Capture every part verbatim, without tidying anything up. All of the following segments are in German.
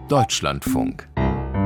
Deutschlandfunk.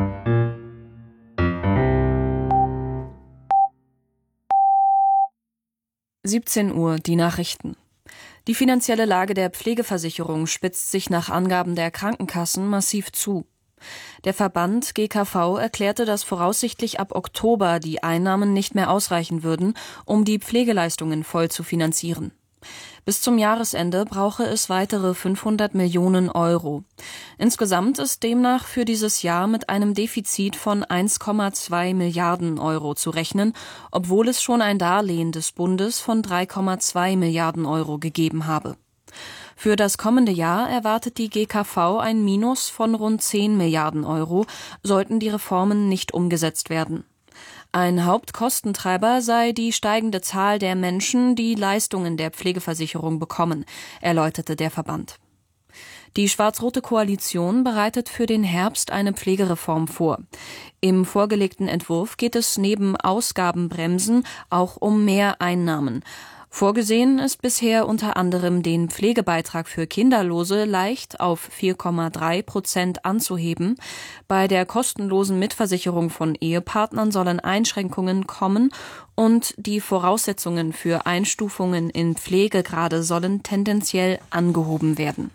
siebzehn Uhr, die Nachrichten. Die finanzielle Lage der Pflegeversicherung spitzt sich nach Angaben der Krankenkassen massiv zu. Der Verband G K V erklärte, dass voraussichtlich ab Oktober die Einnahmen nicht mehr ausreichen würden, um die Pflegeleistungen voll zu finanzieren. Bis zum Jahresende brauche es weitere fünfhundert Millionen Euro. Insgesamt ist demnach für dieses Jahr mit einem Defizit von eins Komma zwei Milliarden Euro zu rechnen, obwohl es schon ein Darlehen des Bundes von drei Komma zwei Milliarden Euro gegeben habe. Für das kommende Jahr erwartet die G K V ein Minus von rund zehn Milliarden Euro, sollten die Reformen nicht umgesetzt werden. Ein Hauptkostentreiber sei die steigende Zahl der Menschen, die Leistungen der Pflegeversicherung bekommen, erläuterte der Verband. Die schwarz-rote Koalition bereitet für den Herbst eine Pflegereform vor. Im vorgelegten Entwurf geht es neben Ausgabenbremsen auch um mehr Einnahmen. Vorgesehen ist bisher unter anderem, den Pflegebeitrag für Kinderlose leicht auf vier Komma drei Prozent anzuheben. Bei der kostenlosen Mitversicherung von Ehepartnern sollen Einschränkungen kommen und die Voraussetzungen für Einstufungen in Pflegegrade sollen tendenziell angehoben werden.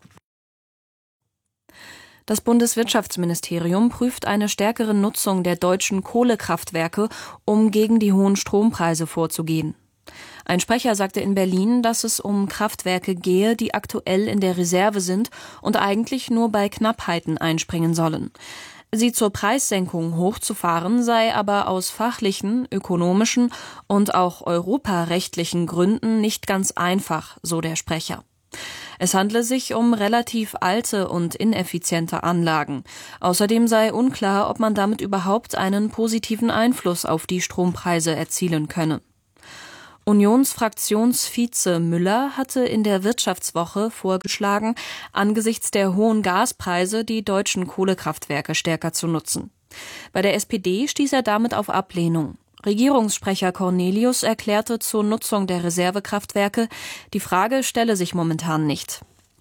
Das Bundeswirtschaftsministerium prüft eine stärkere Nutzung der deutschen Kohlekraftwerke, um gegen die hohen Strompreise vorzugehen. Ein Sprecher sagte in Berlin, dass es um Kraftwerke gehe, die aktuell in der Reserve sind und eigentlich nur bei Knappheiten einspringen sollen. Sie zur Preissenkung hochzufahren sei aber aus fachlichen, ökonomischen und auch europarechtlichen Gründen nicht ganz einfach, so der Sprecher. Es handle sich um relativ alte und ineffiziente Anlagen. Außerdem sei unklar, ob man damit überhaupt einen positiven Einfluss auf die Strompreise erzielen könne. Unionsfraktionsvize Müller hatte in der Wirtschaftswoche vorgeschlagen, angesichts der hohen Gaspreise die deutschen Kohlekraftwerke stärker zu nutzen. Bei der S P D stieß er damit auf Ablehnung. Regierungssprecher Cornelius erklärte zur Nutzung der Reservekraftwerke, die Frage stelle sich momentan nicht.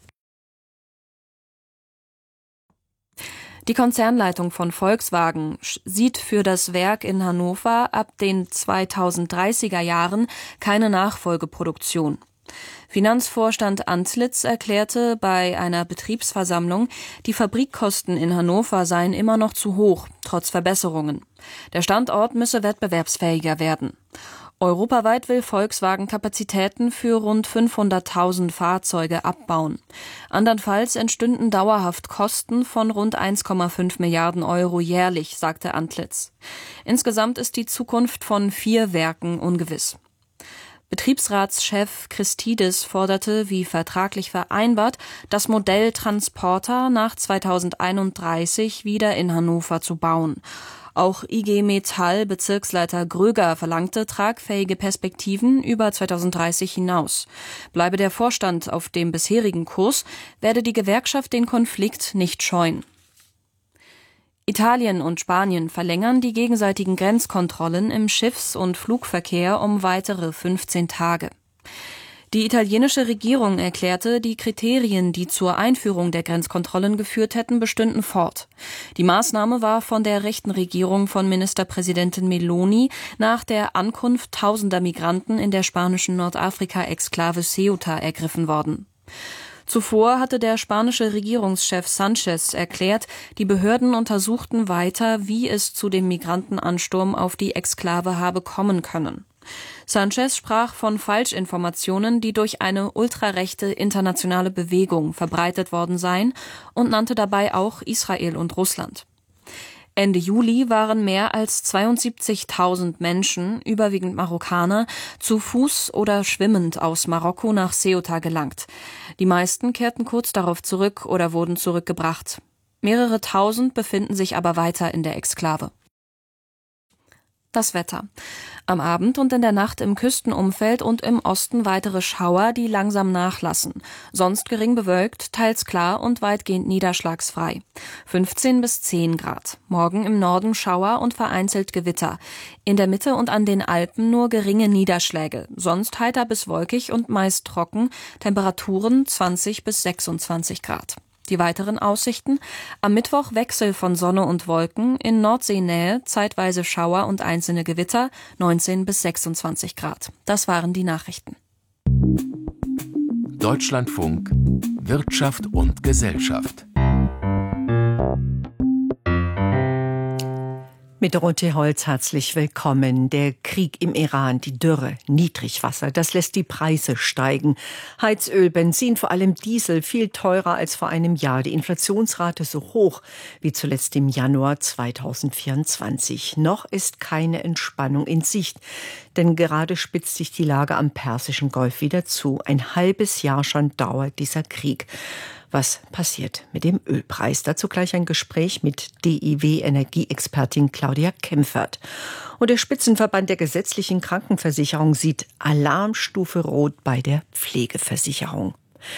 Die Konzernleitung von Volkswagen sieht für das Werk in Hannover ab den zweitausenddreißiger Jahren keine Nachfolgeproduktion. Finanzvorstand Antlitz erklärte bei einer Betriebsversammlung, die Fabrikkosten in Hannover seien immer noch zu hoch, trotz Verbesserungen. Der Standort müsse wettbewerbsfähiger werden. Europaweit will Volkswagen Kapazitäten für rund fünfhunderttausend Fahrzeuge abbauen. Andernfalls entstünden dauerhaft Kosten von rund eins Komma fünf Milliarden Euro jährlich, sagte Antlitz. Insgesamt ist die Zukunft von vier Werken ungewiss. Betriebsratschef Christidis forderte, wie vertraglich vereinbart, das Modell Transporter nach zweitausendeinunddreißig wieder in Hannover zu bauen. Auch I G Metall Bezirksleiter Gröger verlangte tragfähige Perspektiven über zweitausenddreißig hinaus. Bleibe der Vorstand auf dem bisherigen Kurs, werde die Gewerkschaft den Konflikt nicht scheuen. Italien und Spanien verlängern die gegenseitigen Grenzkontrollen im Schiffs- und Flugverkehr um weitere fünfzehn Tage. Die italienische Regierung erklärte, die Kriterien, die zur Einführung der Grenzkontrollen geführt hätten, bestünden fort. Die Maßnahme war von der rechten Regierung von Ministerpräsidentin Meloni nach der Ankunft tausender Migranten in der spanischen Nordafrika-Exklave Ceuta ergriffen worden. Zuvor hatte der spanische Regierungschef Sanchez erklärt, die Behörden untersuchten weiter, wie es zu dem Migrantenansturm auf die Exklave habe kommen können. Sanchez sprach von Falschinformationen, die durch eine ultrarechte internationale Bewegung verbreitet worden seien, und nannte dabei auch Israel und Russland. Ende Juli waren mehr als zweiundsiebzigtausend Menschen, überwiegend Marokkaner, zu Fuß oder schwimmend aus Marokko nach Ceuta gelangt. Die meisten kehrten kurz darauf zurück oder wurden zurückgebracht. Mehrere tausend befinden sich aber weiter in der Exklave. Das Wetter. Am Abend und in der Nacht im Küstenumfeld und im Osten weitere Schauer, die langsam nachlassen. Sonst gering bewölkt, teils klar und weitgehend niederschlagsfrei. fünfzehn bis zehn Grad. Morgen im Norden Schauer und vereinzelt Gewitter. In der Mitte und an den Alpen nur geringe Niederschläge. Sonst heiter bis wolkig und meist trocken. Temperaturen zwanzig bis sechsundzwanzig Grad. Die weiteren Aussichten: am Mittwoch Wechsel von Sonne und Wolken, in Nordseenähe zeitweise Schauer und einzelne Gewitter, neunzehn bis sechsundzwanzig Grad. Das waren die Nachrichten. Deutschlandfunk Wirtschaft und Gesellschaft. Mit Dorothee Holz herzlich willkommen. Der Krieg im Iran, die Dürre, Niedrigwasser, das lässt die Preise steigen. Heizöl, Benzin, vor allem Diesel, viel teurer als vor einem Jahr. Die Inflationsrate so hoch wie zuletzt im Januar zweitausendvierundzwanzig. Noch ist keine Entspannung in Sicht, denn gerade spitzt sich die Lage am Persischen Golf wieder zu. Ein halbes Jahr schon dauert dieser Krieg. Was passiert mit dem Ölpreis? Dazu gleich ein Gespräch mit D I W-Energieexpertin Claudia Kempfert. Und der Spitzenverband der gesetzlichen Krankenversicherung sieht Alarmstufe Rot bei der Pflegeversicherung.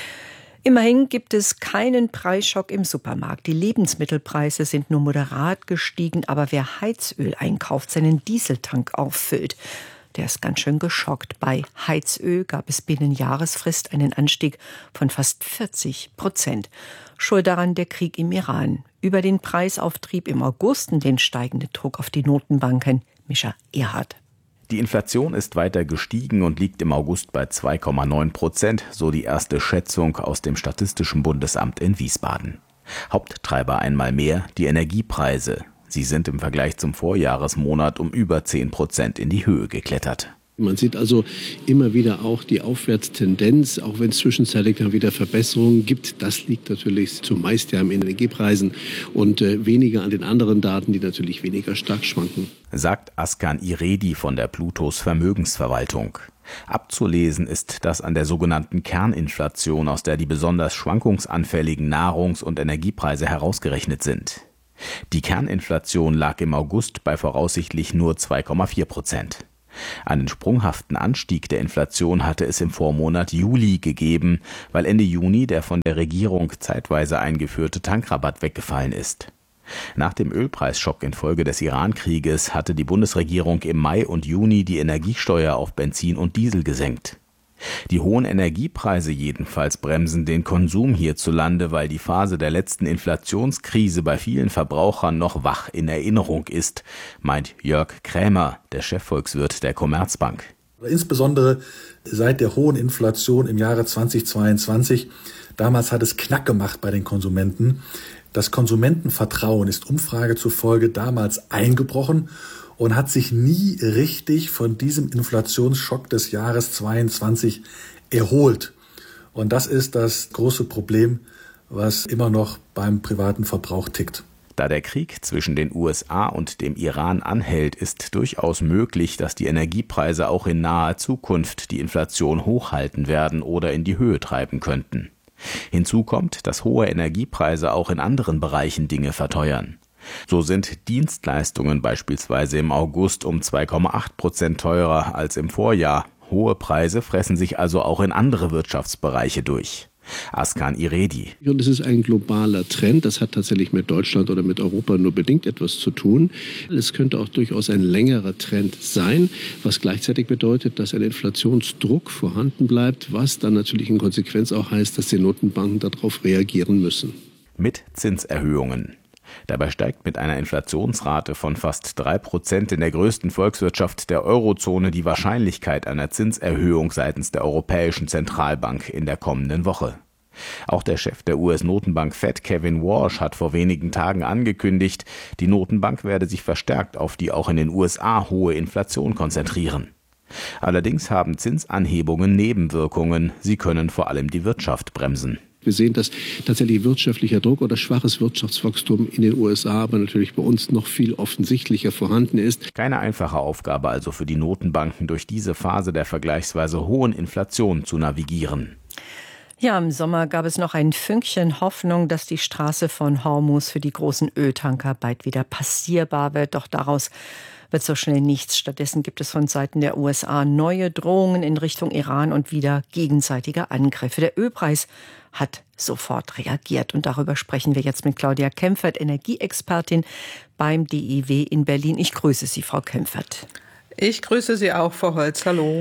Immerhin gibt es keinen Preisschock im Supermarkt. Die Lebensmittelpreise sind nur moderat gestiegen, aber wer Heizöl einkauft, seinen Dieseltank auffüllt, der ist ganz schön geschockt. Bei Heizöl gab es binnen Jahresfrist einen Anstieg von fast vierzig Prozent. Schuld daran der Krieg im Iran. Über den Preisauftrieb im August und den steigenden Druck auf die Notenbanken. Mischa Erhardt. Die Inflation ist weiter gestiegen und liegt im August bei zwei Komma neun Prozent, so die erste Schätzung aus dem Statistischen Bundesamt in Wiesbaden. Haupttreiber einmal mehr die Energiepreise. Sie sind im Vergleich zum Vorjahresmonat um über zehn Prozent in die Höhe geklettert. Man sieht also immer wieder auch die Aufwärtstendenz, auch wenn es zwischenzeitlich dann wieder Verbesserungen gibt. Das liegt natürlich zumeist ja an Energiepreisen und äh, weniger an den anderen Daten, die natürlich weniger stark schwanken. Sagt Askan Iredi von der Plutos Vermögensverwaltung. Abzulesen ist das an der sogenannten Kerninflation, aus der die besonders schwankungsanfälligen Nahrungs- und Energiepreise herausgerechnet sind. Die Kerninflation lag im August bei voraussichtlich nur zwei Komma vier Prozent. Einen sprunghaften Anstieg der Inflation hatte es im Vormonat Juli gegeben, weil Ende Juni der von der Regierung zeitweise eingeführte Tankrabatt weggefallen ist. Nach dem Ölpreisschock infolge des Iran-Krieges hatte die Bundesregierung im Mai und Juni die Energiesteuer auf Benzin und Diesel gesenkt. Die hohen Energiepreise jedenfalls bremsen den Konsum hierzulande, weil die Phase der letzten Inflationskrise bei vielen Verbrauchern noch wach in Erinnerung ist, meint Jörg Krämer, der Chefvolkswirt der Commerzbank. Insbesondere seit der hohen Inflation im Jahre zweitausendzweiundzwanzig. Damals hat es Knack gemacht bei den Konsumenten. Das Konsumentenvertrauen ist Umfrage zufolge damals eingebrochen und hat sich nie richtig von diesem Inflationsschock des Jahres zweiundzwanzig erholt. Und das ist das große Problem, was immer noch beim privaten Verbrauch tickt. Da der Krieg zwischen den U S A und dem Iran anhält, ist durchaus möglich, dass die Energiepreise auch in naher Zukunft die Inflation hochhalten werden oder in die Höhe treiben könnten. Hinzu kommt, dass hohe Energiepreise auch in anderen Bereichen Dinge verteuern. So sind Dienstleistungen beispielsweise im August um zwei Komma acht Prozent teurer als im Vorjahr. Hohe Preise fressen sich also auch in andere Wirtschaftsbereiche durch. Askan Iredi. Und es ist ein globaler Trend. Das hat tatsächlich mit Deutschland oder mit Europa nur bedingt etwas zu tun. Es könnte auch durchaus ein längerer Trend sein, was gleichzeitig bedeutet, dass ein Inflationsdruck vorhanden bleibt, was dann natürlich in Konsequenz auch heißt, dass die Notenbanken darauf reagieren müssen. Mit Zinserhöhungen. Dabei steigt mit einer Inflationsrate von fast drei Prozent in der größten Volkswirtschaft der Eurozone die Wahrscheinlichkeit einer Zinserhöhung seitens der Europäischen Zentralbank in der kommenden Woche. Auch der Chef der U S-Notenbank Fed, Kevin Warsh, hat vor wenigen Tagen angekündigt, die Notenbank werde sich verstärkt auf die auch in den U S A hohe Inflation konzentrieren. Allerdings haben Zinsanhebungen Nebenwirkungen. Sie können vor allem die Wirtschaft bremsen. Wir sehen, dass tatsächlich wirtschaftlicher Druck oder schwaches Wirtschaftswachstum in den U S A, aber natürlich bei uns noch viel offensichtlicher vorhanden ist. Keine einfache Aufgabe also für die Notenbanken, durch diese Phase der vergleichsweise hohen Inflation zu navigieren. Ja, im Sommer gab es noch ein Fünkchen Hoffnung, dass die Straße von Hormuz für die großen Öltanker bald wieder passierbar wird. Doch daraus wird so schnell nichts. Stattdessen gibt es von Seiten der U S A neue Drohungen in Richtung Iran und wieder gegenseitige Angriffe. Der Ölpreis hat sofort reagiert. Und darüber sprechen wir jetzt mit Claudia Kempfert, Energieexpertin beim D I W in Berlin. Ich grüße Sie, Frau Kempfert. Ich grüße Sie auch, Frau Holz. Hallo.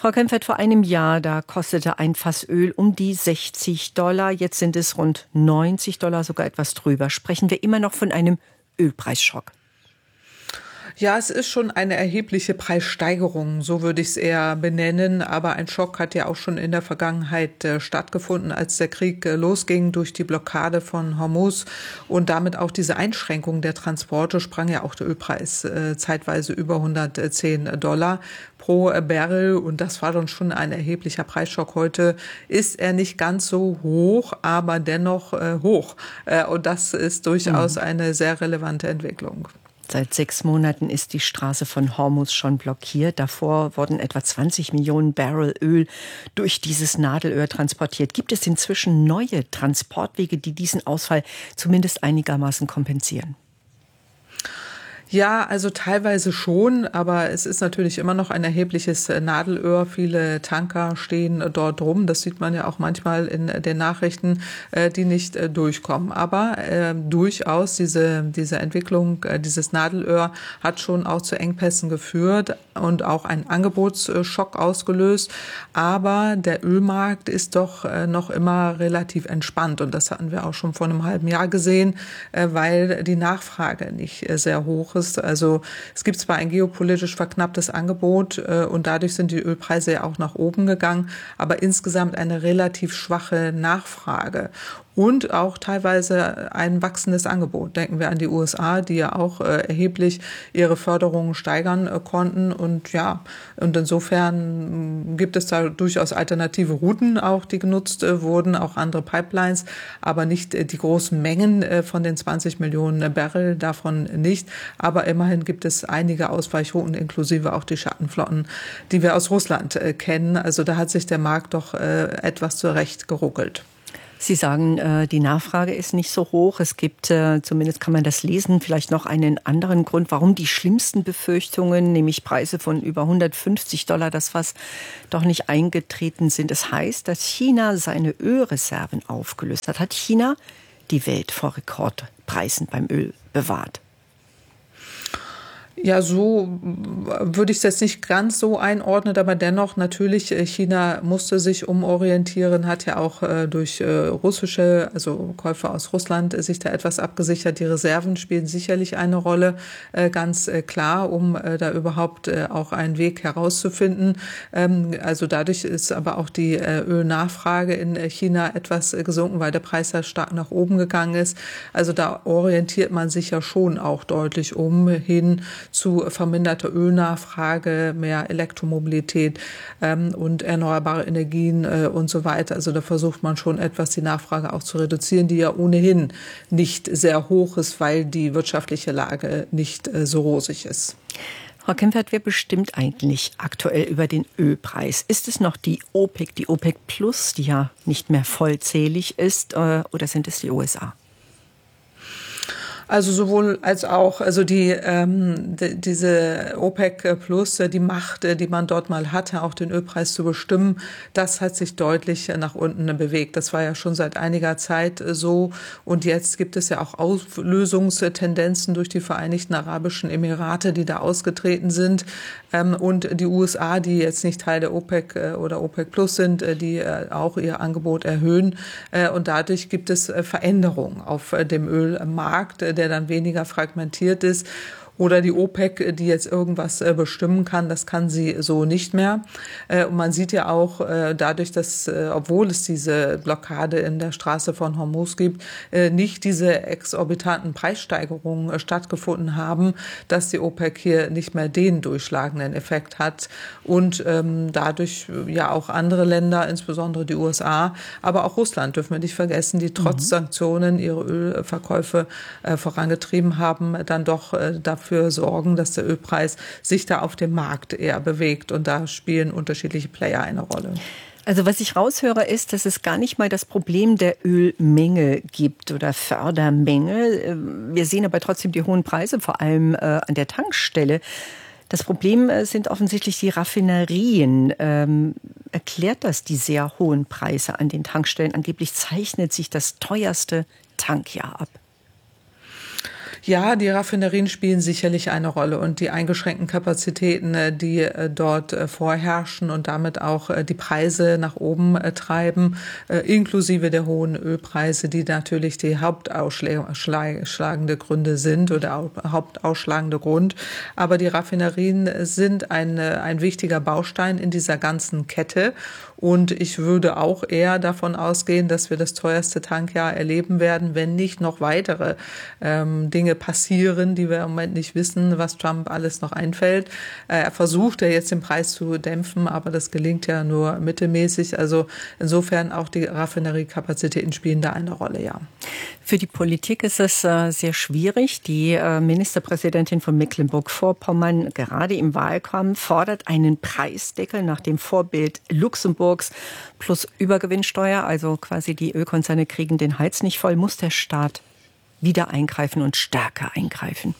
Frau Kempfert, vor einem Jahr, da kostete ein Fass Öl um die sechzig Dollar. Jetzt sind es rund neunzig Dollar, sogar etwas drüber. Sprechen wir immer noch von einem Ölpreisschock? Ja, es ist schon eine erhebliche Preissteigerung, so würde ich es eher benennen. Aber ein Schock hat ja auch schon in der Vergangenheit äh, stattgefunden, als der Krieg äh, losging durch die Blockade von Hormuz und damit auch diese Einschränkung der Transporte, sprang ja auch der Ölpreis äh, zeitweise über hundertzehn Dollar pro Barrel. Und das war dann schon ein erheblicher Preisschock. Heute ist er nicht ganz so hoch, aber dennoch äh, hoch. Äh, und das ist durchaus mhm. eine sehr relevante Entwicklung. Seit sechs Monaten ist die Straße von Hormuz schon blockiert. Davor wurden etwa zwanzig Millionen Barrel Öl durch dieses Nadelöhr transportiert. Gibt es inzwischen neue Transportwege, die diesen Ausfall zumindest einigermaßen kompensieren? Ja, also teilweise schon, aber es ist natürlich immer noch ein erhebliches Nadelöhr. Viele Tanker stehen dort rum. Das sieht man ja auch manchmal in den Nachrichten, die nicht durchkommen. Aber äh, durchaus diese, diese Entwicklung, dieses Nadelöhr hat schon auch zu Engpässen geführt und auch einen Angebotsschock ausgelöst. Aber der Ölmarkt ist doch noch immer relativ entspannt. Und das hatten wir auch schon vor einem halben Jahr gesehen, weil die Nachfrage nicht sehr hoch ist. Also es gibt zwar ein geopolitisch verknapptes Angebot äh, und dadurch sind die Ölpreise ja auch nach oben gegangen, aber insgesamt eine relativ schwache Nachfrage. Und auch teilweise ein wachsendes Angebot. Denken wir an die U S A, die ja auch äh, erheblich ihre Förderungen steigern äh, konnten. Und ja, und insofern gibt es da durchaus alternative Routen auch, die genutzt äh, wurden, auch andere Pipelines, aber nicht äh, die großen Mengen äh, von den zwanzig Millionen Barrel, davon nicht. Aber immerhin gibt es einige Ausweichrouten, inklusive auch die Schattenflotten, die wir aus Russland äh, kennen. Also da hat sich der Markt doch äh, etwas zurecht geruckelt. Sie sagen, die Nachfrage ist nicht so hoch. Es gibt, zumindest kann man das lesen, vielleicht noch einen anderen Grund, warum die schlimmsten Befürchtungen, nämlich Preise von über hundertfünfzig Dollar das Fass, doch nicht eingetreten sind. Es heißt, dass China seine Ölreserven aufgelöst hat. Hat China die Welt vor Rekordpreisen beim Öl bewahrt? Ja, so würde ich es jetzt nicht ganz so einordnen, aber dennoch natürlich, China musste sich umorientieren, hat ja auch äh, durch äh, russische, also Käufer aus Russland, äh, sich da etwas abgesichert. Die Reserven spielen sicherlich eine Rolle, äh, ganz äh, klar, um äh, da überhaupt äh, auch einen Weg herauszufinden. Ähm, also dadurch ist aber auch die äh, Ölnachfrage in China etwas äh, gesunken, weil der Preis ja stark nach oben gegangen ist. Also da orientiert man sich ja schon auch deutlich um hin zu verminderter Ölnachfrage, mehr Elektromobilität ähm, und erneuerbare Energien äh, und so weiter. Also da versucht man schon etwas die Nachfrage auch zu reduzieren, die ja ohnehin nicht sehr hoch ist, weil die wirtschaftliche Lage nicht äh, so rosig ist. Frau Kempfert, wer bestimmt eigentlich aktuell über den Ölpreis? Ist es noch die OPEC, die OPEC Plus, die ja nicht mehr vollzählig ist, äh, oder sind es die U S A? Also sowohl als auch, also die, ähm, die diese OPEC Plus, die Macht, die man dort mal hatte, auch den Ölpreis zu bestimmen, das hat sich deutlich nach unten bewegt. Das war ja schon seit einiger Zeit so. Und jetzt gibt es ja auch Auflösungstendenzen durch die Vereinigten Arabischen Emirate, die da ausgetreten sind. Ähm, und die U S A, die jetzt nicht Teil der OPEC oder OPEC Plus sind, die auch ihr Angebot erhöhen. Und dadurch gibt es Veränderungen auf dem Ölmarkt, der dann weniger fragmentiert ist. Oder die OPEC, die jetzt irgendwas bestimmen kann, das kann sie so nicht mehr. Und man sieht ja auch dadurch, dass, obwohl es diese Blockade in der Straße von Hormuz gibt, nicht diese exorbitanten Preissteigerungen stattgefunden haben, dass die OPEC hier nicht mehr den durchschlagenden Effekt hat und dadurch ja auch andere Länder, insbesondere die U S A, aber auch Russland, dürfen wir nicht vergessen, die trotz mhm. Sanktionen ihre Ölverkäufe vorangetrieben haben, dann doch dafür sorgen, dass der Ölpreis sich da auf dem Markt eher bewegt. Und da spielen unterschiedliche Player eine Rolle. Also was ich raushöre, ist, dass es gar nicht mal das Problem der Ölmenge gibt oder Fördermenge. Wir sehen aber trotzdem die hohen Preise, vor allem äh, an der Tankstelle. Das Problem äh, sind offensichtlich die Raffinerien. Ähm, erklärt das die sehr hohen Preise an den Tankstellen? Angeblich zeichnet sich das teuerste Tankjahr ab. Ja, die Raffinerien spielen sicherlich eine Rolle und die eingeschränkten Kapazitäten, die dort vorherrschen und damit auch die Preise nach oben treiben, inklusive der hohen Ölpreise, die natürlich die hauptausschlagende Gründe sind oder hauptausschlagende Grund. Aber die Raffinerien sind ein, ein wichtiger Baustein in dieser ganzen Kette. Und ich würde auch eher davon ausgehen, dass wir das teuerste Tankjahr erleben werden, wenn nicht noch weitere ähm, Dinge passieren, die wir im Moment nicht wissen, was Trump alles noch einfällt. Äh, er versucht ja jetzt den Preis zu dämpfen, aber das gelingt ja nur mittelmäßig. Also insofern auch die Raffineriekapazitäten spielen da eine Rolle, ja. Für die Politik ist es äh, sehr schwierig. Die äh, Ministerpräsidentin von Mecklenburg-Vorpommern, gerade im Wahlkampf, fordert einen Preisdeckel nach dem Vorbild Luxemburgs plus Übergewinnsteuer. Also quasi die Ölkonzerne kriegen den Hals nicht voll. Muss der Staat wieder eingreifen und stärker eingreifen?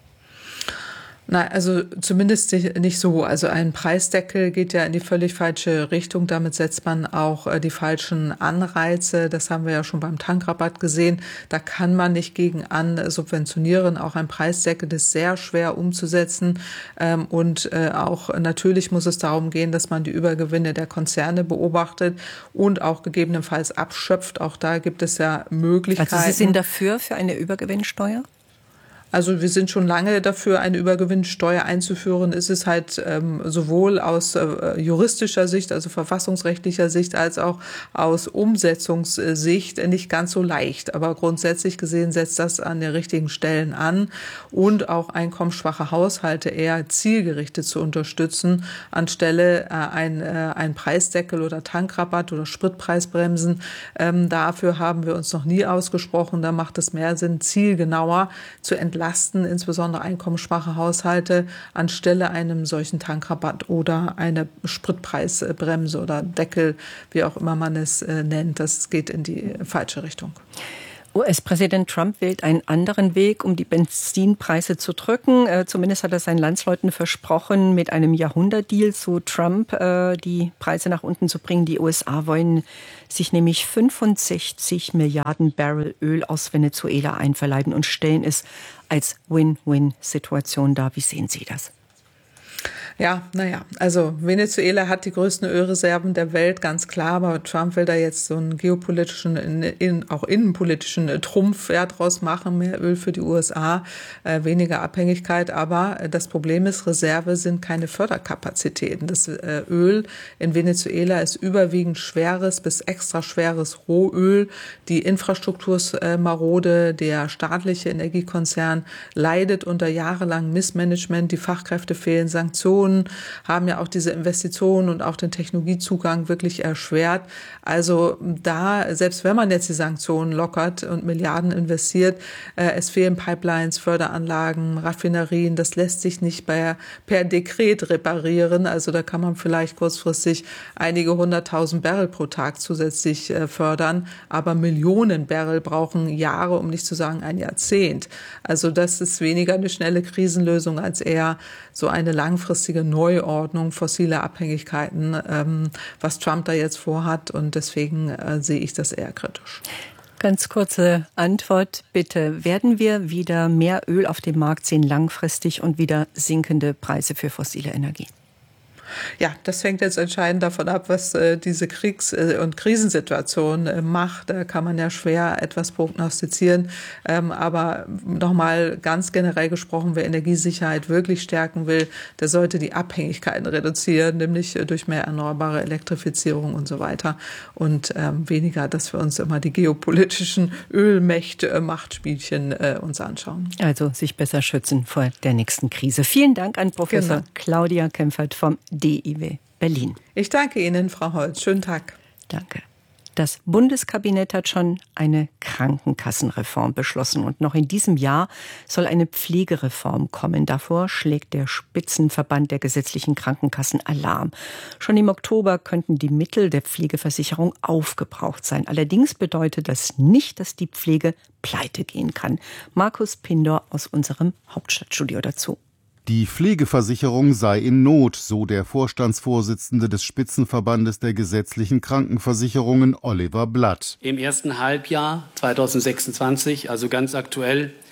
Nein, also zumindest nicht so. Also ein Preisdeckel geht ja in die völlig falsche Richtung. Damit setzt man auch die falschen Anreize. Das haben wir ja schon beim Tankrabatt gesehen. Da kann man nicht gegen an subventionieren. Auch ein Preisdeckel ist sehr schwer umzusetzen. Und auch natürlich muss es darum gehen, dass man die Übergewinne der Konzerne beobachtet und auch gegebenenfalls abschöpft. Auch da gibt es ja Möglichkeiten. Also Sie sind dafür, für eine Übergewinnsteuer? Also wir sind schon lange dafür, eine Übergewinnsteuer einzuführen. Es ist halt ähm, sowohl aus äh, juristischer Sicht, also verfassungsrechtlicher Sicht, als auch aus Umsetzungssicht nicht ganz so leicht. Aber grundsätzlich gesehen setzt das an den richtigen Stellen an und auch einkommensschwache Haushalte eher zielgerichtet zu unterstützen, anstelle äh, ein, äh, ein Preisdeckel oder Tankrabatt oder Spritpreisbremsen. Ähm, dafür haben wir uns noch nie ausgesprochen. Da macht es mehr Sinn, zielgenauer zu entlasten, insbesondere einkommensschwache Haushalte, anstelle einem solchen Tankrabatt oder eine Spritpreisbremse oder Deckel, wie auch immer man es äh, nennt. Das geht in die falsche Richtung. U S-Präsident Trump wählt einen anderen Weg, um die Benzinpreise zu drücken. Äh, zumindest hat er seinen Landsleuten versprochen, mit einem Jahrhundertdeal zu Trump äh, die Preise nach unten zu bringen. Die U S A wollen sich nämlich fünfundsechzig Milliarden Barrel Öl aus Venezuela einverleiben und stellen es als Win-Win-Situation dar. Wie sehen Sie das? Ja, naja, also Venezuela hat die größten Ölreserven der Welt, ganz klar, aber Trump will da jetzt so einen geopolitischen, in, in, auch innenpolitischen Trumpf ja, draus machen, mehr Öl für die U S A, äh, weniger Abhängigkeit, aber das Problem ist, Reserve sind keine Förderkapazitäten. Das äh, Öl in Venezuela ist überwiegend schweres bis extra schweres Rohöl. Die Infrastruktur ist äh, marode, der staatliche Energiekonzern leidet unter jahrelangem Missmanagement, die Fachkräfte fehlen, Sanktionen haben ja auch diese Investitionen und auch den Technologiezugang wirklich erschwert. Also da, selbst wenn man jetzt die Sanktionen lockert und Milliarden investiert, äh, es fehlen Pipelines, Förderanlagen, Raffinerien. Das lässt sich nicht bei, per Dekret reparieren. Also da kann man vielleicht kurzfristig einige hunderttausend Barrel pro Tag zusätzlich äh, fördern. Aber Millionen Barrel brauchen Jahre, um nicht zu sagen ein Jahrzehnt. Also das ist weniger eine schnelle Krisenlösung als eher so eine langfristige Neuordnung fossiler Abhängigkeiten, ähm, was Trump da jetzt vorhat. Und deswegen äh, sehe ich das eher kritisch. Ganz kurze Antwort, bitte. Werden wir wieder mehr Öl auf dem Markt sehen langfristig und wieder sinkende Preise für fossile Energie? Ja, das hängt jetzt entscheidend davon ab, was äh, diese Kriegs- äh, und Krisensituation äh, macht. Da kann man ja schwer etwas prognostizieren. Ähm, aber nochmal ganz generell gesprochen, wer Energiesicherheit wirklich stärken will, der sollte die Abhängigkeiten reduzieren, nämlich äh, durch mehr erneuerbare Elektrifizierung und so weiter. Und ähm, weniger, dass wir uns immer die geopolitischen Ölmächte, äh, Machtspielchen äh, uns anschauen. Also sich besser schützen vor der nächsten Krise. Vielen Dank an Professor genau. Claudia Kempfert vom D I W Berlin. Ich danke Ihnen, Frau Holz. Schönen Tag. Danke. Das Bundeskabinett hat schon eine Krankenkassenreform beschlossen und noch in diesem Jahr soll eine Pflegereform kommen. Davor schlägt der Spitzenverband der gesetzlichen Krankenkassen Alarm. Schon im Oktober könnten die Mittel der Pflegeversicherung aufgebraucht sein. Allerdings bedeutet das nicht, dass die Pflege pleite gehen kann. Markus Pindor aus unserem Hauptstadtstudio dazu. Die Pflegeversicherung sei in Not, so der Vorstandsvorsitzende des Spitzenverbandes der gesetzlichen Krankenversicherungen, Oliver Blatt. Im ersten Halbjahr zweitausendsechsundzwanzig, also ganz aktuell,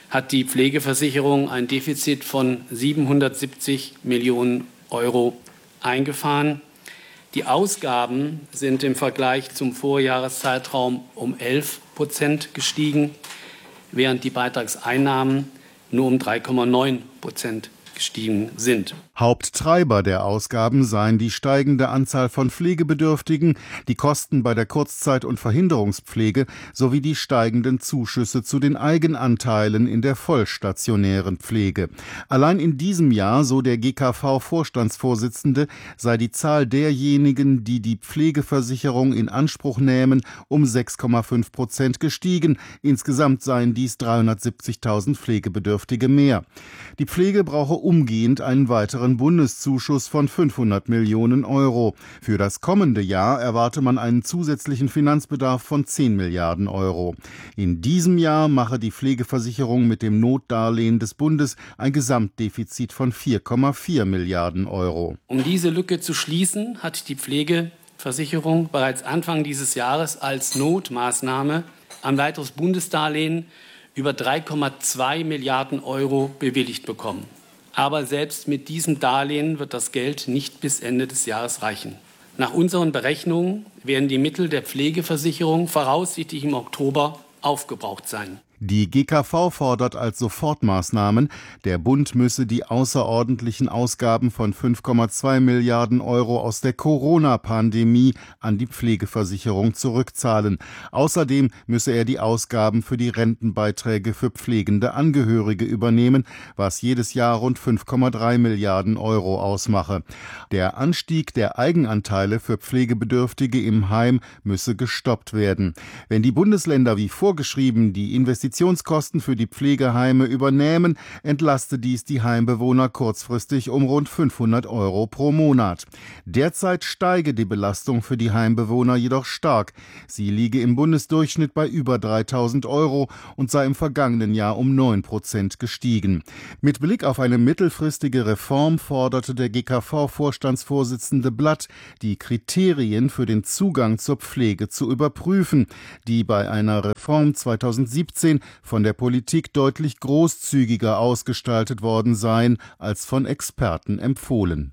hat die Pflegeversicherung ein Defizit von siebenhundertsiebzig Millionen Euro eingefahren. Die Ausgaben sind im Vergleich zum Vorjahreszeitraum um elf Prozent gestiegen, während die Beitragseinnahmen nur um drei Komma neun Prozent gestiegen sind. Haupttreiber der Ausgaben seien die steigende Anzahl von Pflegebedürftigen, die Kosten bei der Kurzzeit- und Verhinderungspflege sowie die steigenden Zuschüsse zu den Eigenanteilen in der vollstationären Pflege. Allein in diesem Jahr, so der G K V-Vorstandsvorsitzende, sei die Zahl derjenigen, die die Pflegeversicherung in Anspruch nähmen, um sechs Komma fünf Prozent gestiegen. Insgesamt seien dies dreihundertsiebzigtausend Pflegebedürftige mehr. Die Pflege brauche umgehend einen weiteren Bundeszuschuss von fünfhundert Millionen Euro. Für das kommende Jahr erwarte man einen zusätzlichen Finanzbedarf von zehn Milliarden Euro. In diesem Jahr mache die Pflegeversicherung mit dem Notdarlehen des Bundes ein Gesamtdefizit von vier Komma vier Milliarden Euro. Um diese Lücke zu schließen, hat die Pflegeversicherung bereits Anfang dieses Jahres als Notmaßnahme ein weiteres Bundesdarlehen über drei Komma zwei Milliarden Euro bewilligt bekommen. Aber selbst mit diesem Darlehen wird das Geld nicht bis Ende des Jahres reichen. Nach unseren Berechnungen werden die Mittel der Pflegeversicherung voraussichtlich im Oktober aufgebraucht sein. Die G K V fordert als Sofortmaßnahmen, der Bund müsse die außerordentlichen Ausgaben von fünf Komma zwei Milliarden Euro aus der Corona-Pandemie an die Pflegeversicherung zurückzahlen. Außerdem müsse er die Ausgaben für die Rentenbeiträge für pflegende Angehörige übernehmen, was jedes Jahr rund fünf Komma drei Milliarden Euro ausmache. Der Anstieg der Eigenanteile für Pflegebedürftige im Heim müsse gestoppt werden. Wenn die Bundesländer wie vorgeschrieben die Investitionen Investitionskosten für die Pflegeheime übernehmen, entlaste dies die Heimbewohner kurzfristig um rund fünfhundert Euro pro Monat. Derzeit steige die Belastung für die Heimbewohner jedoch stark. Sie liege im Bundesdurchschnitt bei über dreitausend Euro und sei im vergangenen Jahr um neun Prozent gestiegen. Mit Blick auf eine mittelfristige Reform forderte der G K V-Vorstandsvorsitzende Blatt, die Kriterien für den Zugang zur Pflege zu überprüfen, die bei einer Reform zweitausendsiebzehn von der Politik deutlich großzügiger ausgestaltet worden seien als von Experten empfohlen.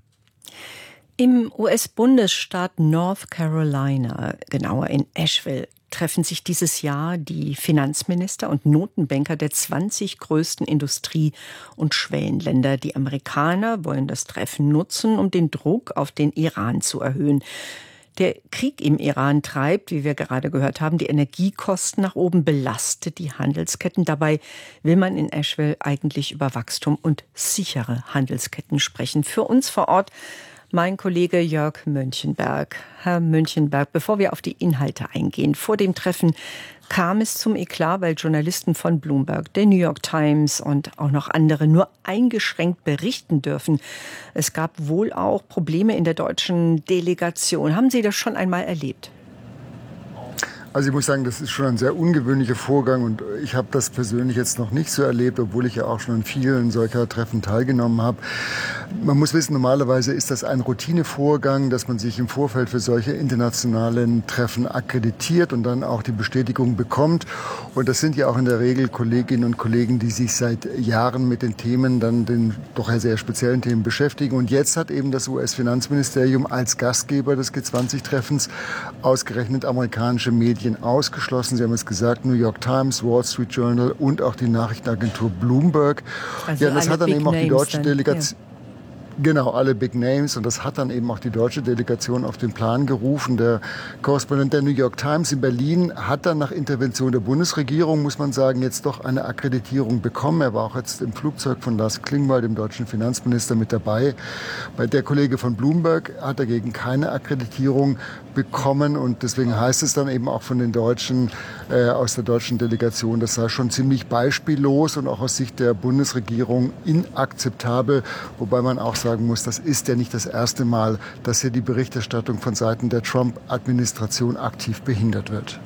Im U S-Bundesstaat North Carolina, genauer in Asheville, treffen sich dieses Jahr die Finanzminister und Notenbanker der zwanzig größten Industrie- und Schwellenländer. Die Amerikaner wollen das Treffen nutzen, um den Druck auf den Iran zu erhöhen. Der Krieg im Iran treibt, wie wir gerade gehört haben, die Energiekosten nach oben, belastet die Handelsketten. Dabei will man in Asheville eigentlich über Wachstum und sichere Handelsketten sprechen. Für uns vor Ort mein Kollege Jörg Mönchenberg. Herr Mönchenberg, bevor wir auf die Inhalte eingehen, vor dem Treffen kam es zum Eklat, weil Journalisten von Bloomberg, der New York Times und auch noch andere nur eingeschränkt berichten dürfen. Es gab wohl auch Probleme in der deutschen Delegation. Haben Sie das schon einmal erlebt? Also ich muss sagen, das ist schon ein sehr ungewöhnlicher Vorgang und ich habe das persönlich jetzt noch nicht so erlebt, obwohl ich ja auch schon an vielen solcher Treffen teilgenommen habe. Man muss wissen, normalerweise ist das ein Routinevorgang, dass man sich im Vorfeld für solche internationalen Treffen akkreditiert und dann auch die Bestätigung bekommt. Und das sind ja auch in der Regel Kolleginnen und Kollegen, die sich seit Jahren mit den Themen, dann den doch sehr speziellen Themen beschäftigen. Und jetzt hat eben das U S-Finanzministerium als Gastgeber des G zwanzig Treffens ausgerechnet amerikanische Medien ausgeschlossen. Sie haben es gesagt, New York Times, Wall Street Journal und auch die Nachrichtenagentur Bloomberg. Also ja, das hat dann Big eben auch die deutsche dann, Delegation. Ja. Genau, alle Big Names. Und das hat dann eben auch die deutsche Delegation auf den Plan gerufen. Der Korrespondent der New York Times in Berlin hat dann nach Intervention der Bundesregierung, muss man sagen, jetzt doch eine Akkreditierung bekommen. Er war auch jetzt im Flugzeug von Lars Klingbeil, dem deutschen Finanzminister, mit dabei. Bei der Kollege von Bloomberg hat dagegen keine Akkreditierung bekommen. Und deswegen heißt es dann eben auch von den Deutschen, äh, aus der deutschen Delegation, das sei schon ziemlich beispiellos und auch aus Sicht der Bundesregierung inakzeptabel. Wobei man auch sagen muss, das ist ja nicht das erste Mal, dass hier die Berichterstattung von Seiten der Trump-Administration aktiv behindert wird.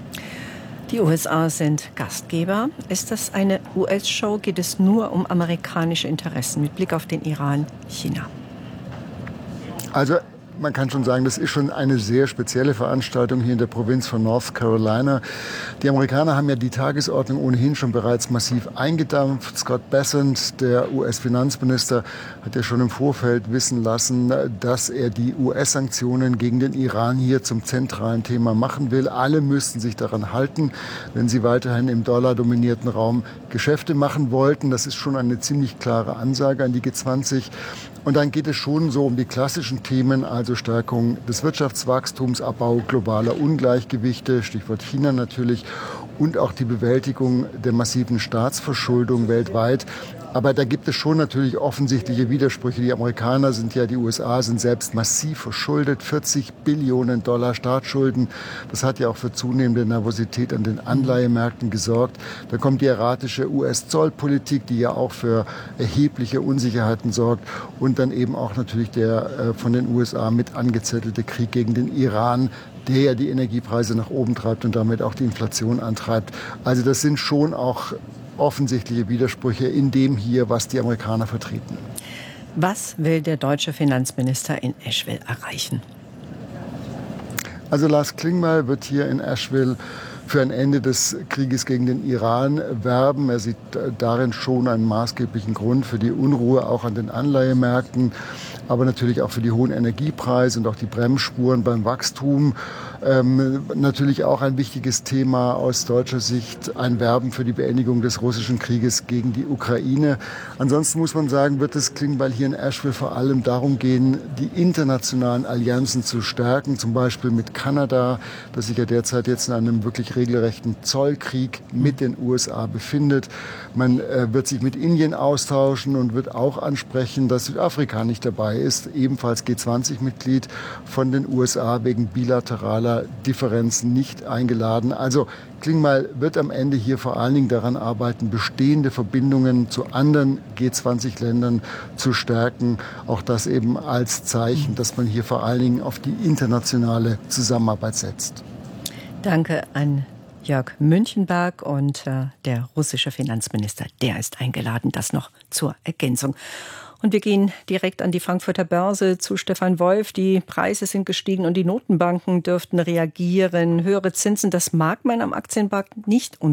Die U S A sind Gastgeber. Ist das eine U S-Show? Geht es nur um amerikanische Interessen mit Blick auf den Iran, China? Also man kann schon sagen, das ist schon eine sehr spezielle Veranstaltung hier in der Provinz von North Carolina. Die Amerikaner haben ja die Tagesordnung ohnehin schon bereits massiv eingedampft. Scott Bessent, der U S-Finanzminister, hat ja schon im Vorfeld wissen lassen, dass er die U S-Sanktionen gegen den Iran hier zum zentralen Thema machen will. Alle müssten sich daran halten, wenn sie weiterhin im dollardominierten Raum Geschäfte machen wollten. Das ist schon eine ziemlich klare Ansage an die G zwanzig. Und dann geht es schon so um die klassischen Themen, also Stärkung des Wirtschaftswachstums, Abbau globaler Ungleichgewichte, Stichwort China natürlich, und auch die Bewältigung der massiven Staatsverschuldung weltweit. Aber da gibt es schon natürlich offensichtliche Widersprüche. Die Amerikaner sind ja, die U S A sind selbst massiv verschuldet, vierzig Billionen Dollar Staatsschulden. Das hat ja auch für zunehmende Nervosität an den Anleihemärkten gesorgt. Da kommt die erratische U S-Zollpolitik, die ja auch für erhebliche Unsicherheiten sorgt. Und dann eben auch natürlich der äh, von den U S A mit angezettelte Krieg gegen den Iran, der ja die Energiepreise nach oben treibt und damit auch die Inflation antreibt. Also das sind schon auch offensichtliche Widersprüche in dem hier, was die Amerikaner vertreten. Was will der deutsche Finanzminister in Asheville erreichen? Also Lars Klingbeil wird hier in Asheville für ein Ende des Krieges gegen den Iran werben. Er sieht darin schon einen maßgeblichen Grund für die Unruhe auch an den Anleihemärkten, aber natürlich auch für die hohen Energiepreise und auch die Bremsspuren beim Wachstum. Ähm, natürlich auch ein wichtiges Thema aus deutscher Sicht, ein Werben für die Beendigung des russischen Krieges gegen die Ukraine. Ansonsten muss man sagen, wird es Klingbeil hier in Asheville vor allem darum gehen, die internationalen Allianzen zu stärken, zum Beispiel mit Kanada, das sich ja derzeit jetzt in einem wirklich regelrechten Zollkrieg mit den U S A befindet. Man äh, wird sich mit Indien austauschen und wird auch ansprechen, dass Südafrika nicht dabei ist, ebenfalls G zwanzig Mitglied, von den U S A wegen bilateraler Differenzen nicht eingeladen. Also Klingbeil wird am Ende hier vor allen Dingen daran arbeiten, bestehende Verbindungen zu anderen G zwanzig Ländern zu stärken. Auch das eben als Zeichen, dass man hier vor allen Dingen auf die internationale Zusammenarbeit setzt. Danke an Jörg Münchenberg, und äh, der russische Finanzminister, der ist eingeladen. Das noch zur Ergänzung. Und wir gehen direkt an die Frankfurter Börse zu Stefan Wolf. Die Preise sind gestiegen und die Notenbanken dürften reagieren. Höhere Zinsen, das mag man am Aktienmarkt nicht